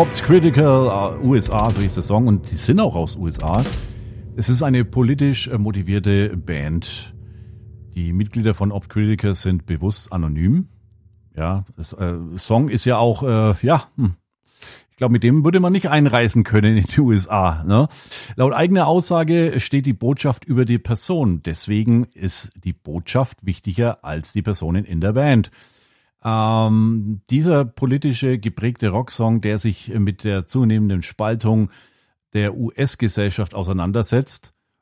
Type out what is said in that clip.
Opt Critical, USA, so hieß der Song, und die sind auch aus USA. Es ist eine politisch motivierte Band. Die Mitglieder von Opt Critical sind bewusst anonym. Ja, das Song ist ja auch, ich glaube, mit dem würde man nicht einreisen können in die USA. Ne? Laut eigener Aussage steht die Botschaft über die Person. Deswegen ist die Botschaft wichtiger als die Personen in der Band. Dieser politische geprägte Rocksong, der sich mit der zunehmenden Spaltung der US-Gesellschaft auseinandersetzt,